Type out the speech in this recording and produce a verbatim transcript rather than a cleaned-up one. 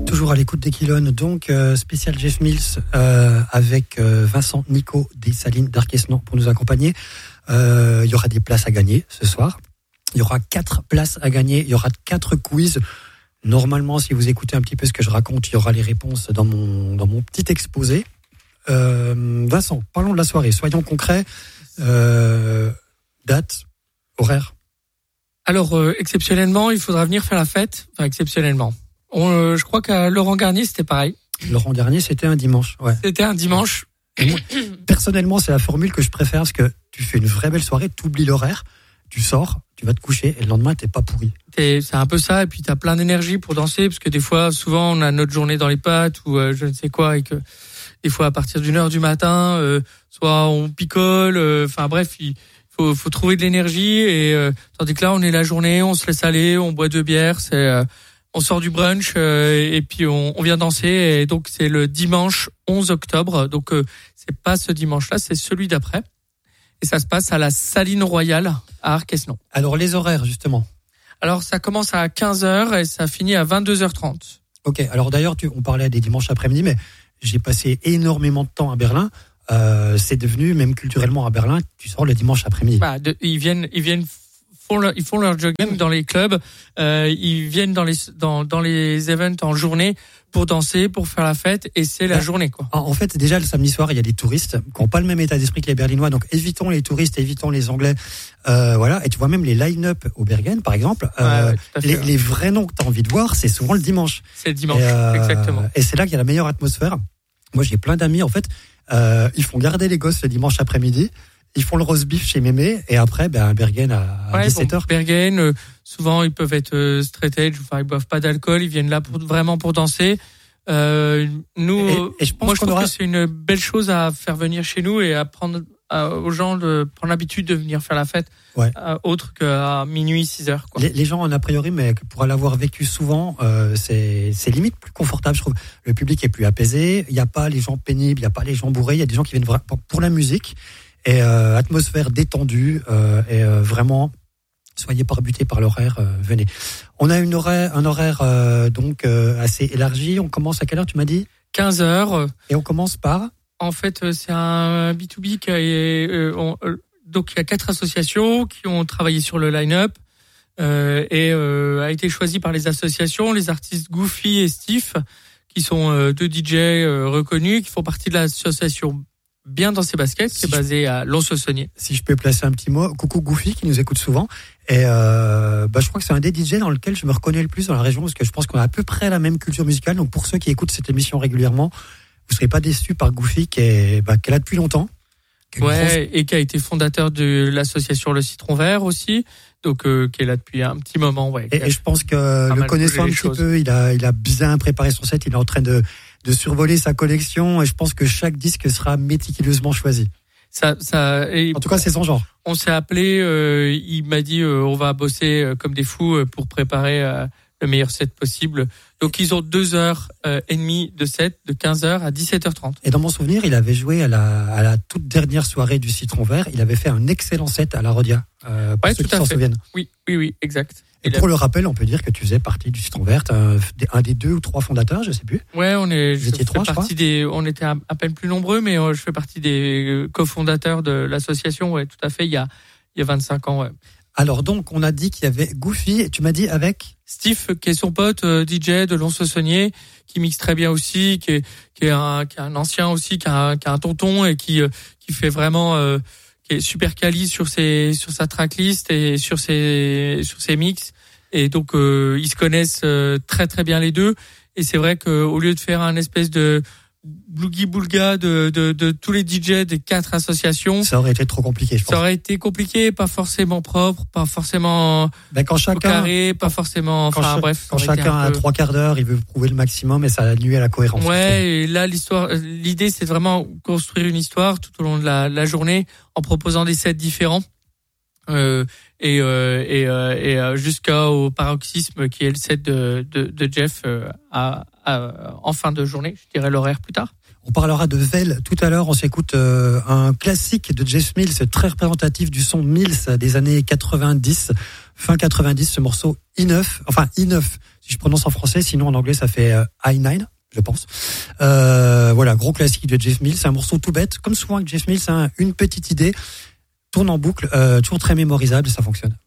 Toujours à l'écoute d'Equilone, donc euh, spécial Jeff Mills euh, avec euh, Vincent Nicot des Salines d'Arquesnan pour nous accompagner. Euh, il y aura des places à gagner ce soir. Il y aura quatre places à gagner. Il y aura quatre quiz. Normalement, si vous écoutez un petit peu ce que je raconte, il y aura les réponses dans mon dans mon petit exposé. Euh, Vincent, parlons de la soirée. Soyons concrets. Euh, date, horaire. Alors euh, exceptionnellement, il faudra venir faire la fête. Enfin exceptionnellement. On, euh, je crois qu'à Laurent Garnier, c'était pareil. Laurent Garnier, c'était un dimanche. Ouais. C'était un dimanche. Et moi, personnellement, c'est la formule que je préfère parce que tu fais une vraie belle soirée, tu oublies l'horaire, tu sors, tu vas te coucher et le lendemain, t'es pas pourri. T'es, c'est un peu ça, et puis t'as plein d'énergie pour danser, parce que des fois, souvent, on a notre journée dans les pattes ou euh, je ne sais quoi, et que des fois, à partir d'une heure du matin, euh, soit on picole, enfin euh, bref, il faut, faut trouver de l'énergie, et euh, tandis que là, on est la journée, on se laisse aller, on boit deux bières, c'est... Euh, on sort du brunch euh, et puis on, on vient danser, et donc c'est le dimanche onze octobre, donc euh, c'est pas ce dimanche-là, c'est celui d'après, et ça se passe à la Saline Royale à Arquesnan. Alors les horaires justement. Alors ça commence à quinze heures et ça finit à vingt-deux heures trente. Ok, alors d'ailleurs tu, on parlait des dimanches après-midi, mais j'ai passé énormément de temps à Berlin. Euh, c'est devenu même culturellement à Berlin, tu sors le dimanche après-midi. Bah, de, ils viennent, ils viennent. Font leur, ils font leur jogging dans les clubs, euh, ils viennent dans les dans dans les events en journée pour danser, pour faire la fête, et c'est la journée quoi. En fait, déjà le samedi soir, il y a des touristes qui n'ont pas le même état d'esprit que les Berlinois, donc évitons les touristes, évitons les Anglais, euh, voilà. Et tu vois même les line-up au Bergen, par exemple, euh, ouais, ouais, les, les vrais noms que tu as envie de voir, c'est souvent le dimanche. C'est le dimanche, et euh, exactement. Et c'est là qu'il y a la meilleure atmosphère. Moi, j'ai plein d'amis en fait, euh, ils font garder les gosses le dimanche après-midi. Ils font le roast beef chez Mémé et après, ben, Bergen à ouais, dix-sept heures. Bon, Bergen, euh, souvent, ils peuvent être euh, straight edge, enfin, ils boivent pas d'alcool, ils viennent là pour, vraiment pour danser. Euh, nous, et, et je pense moi, je trouve aura... que c'est une belle chose à faire venir chez nous et à prendre à, aux gens de prendre l'habitude de venir faire la fête, ouais. à, autre qu'à minuit, six heures, quoi. Les, les gens, en a priori, mais pour l'avoir vécu souvent, euh, c'est, c'est limite plus confortable, je trouve. Le public est plus apaisé, il n'y a pas les gens pénibles, il n'y a pas les gens bourrés, il y a des gens qui viennent pour, pour la musique. Et euh, atmosphère détendue euh, et euh, vraiment soyez pas rebutés par l'horaire, euh, venez. On a une horaire, un horaire euh, donc euh, assez élargi. On commence à quelle heure tu m'as dit ? quinze heures. Et on commence par ? En fait, c'est un B deux B qui est euh, on, euh, donc il y a quatre associations qui ont travaillé sur le line-up euh, et euh, a été choisi par les associations, les artistes Goofy et Steve, qui sont euh, deux D J euh, reconnus, qui font partie de l'association Bien dans ses baskets, qui si est basé à Lons-le-Saunier. Si je peux placer un petit mot, coucou Goofy qui nous écoute souvent. Et euh, bah je crois que c'est un des D J dans lequel je me reconnais le plus dans la région, parce que je pense qu'on a à peu près la même culture musicale. Donc pour ceux qui écoutent cette émission régulièrement, vous serez pas déçus par Goofy qui est bah, qui est là depuis longtemps. Ouais, grosse... et qui a été fondateur de l'association Le Citron Vert aussi. Donc euh, qui est là depuis un petit moment. Ouais. Et, et je pense que le connaissant un petit choses. peu, il a il a bien préparé son set. Il est en train de de survoler sa collection, et je pense que chaque disque sera méticuleusement choisi. Ça, ça, et en tout cas, c'est son genre. On s'est appelé, euh, il m'a dit, euh, on va bosser euh, comme des fous euh, pour préparer euh, le meilleur set possible. Donc, ils ont deux heures euh, et demie de set, de quinze heures à dix-sept heures trente. Et dans mon souvenir, il avait joué à la, à la toute dernière soirée du Citron Vert. Il avait fait un excellent set à la Rodia. Euh, pour ouais, ceux tout qui à s'en fait. souviennent. Oui, oui, oui, exact. Et pour le rappel, on peut dire que tu faisais partie du Citron Vert, un, un des deux ou trois fondateurs, je sais plus. Ouais, on est. Vous étiez trois, je crois. Des, on était à, à peine plus nombreux, mais euh, je fais partie des cofondateurs de l'association. Ouais, tout à fait. Il y a, il y a vingt-cinq ans. Ouais. Alors donc, on a dit qu'il y avait Goofy, et tu m'as dit avec Steve, qui est son pote euh, D J de Lons-le-Saunier, qui mixe très bien aussi, qui est, qui est un, qui est un ancien aussi, qui a un, qui a un tonton et qui, euh, qui fait vraiment. Euh, qui est super quali sur ses sur sa tracklist et sur ses sur ses mix, et donc euh, ils se connaissent euh, très très bien les deux, et c'est vrai que au lieu de faire un espèce de blougi boulga de, de de tous les D J des quatre associations, ça aurait été trop compliqué, je pense. Ça aurait été compliqué, pas forcément propre, pas forcément ben quand chacun carré, pas forcément quand enfin ch- bref, quand chacun a peu... trois quarts d'heure, il veut prouver le maximum, et ça nuit à la cohérence. Ouais, et là l'histoire l'idée c'est vraiment construire une histoire tout au long de la la journée en proposant des sets différents. Euh, et euh, et, euh, et euh, jusqu'au paroxysme qui est le set de de, de Jeff euh, à, à en fin de journée. Je dirais l'horaire plus tard. On parlera de Vel tout à l'heure. On s'écoute euh, un classique de Jeff Mills, très représentatif du son Mills des années quatre-vingt-dix, fin quatre-vingt-dix. Ce morceau I neuf, enfin I neuf si je prononce en français, sinon en anglais ça fait euh, I nine, je pense. Euh, voilà, gros classique de Jeff Mills, c'est un morceau tout bête, comme souvent avec Jeff Mills, hein, une petite idée, tourne en boucle, euh, toujours très mémorisable et ça fonctionne.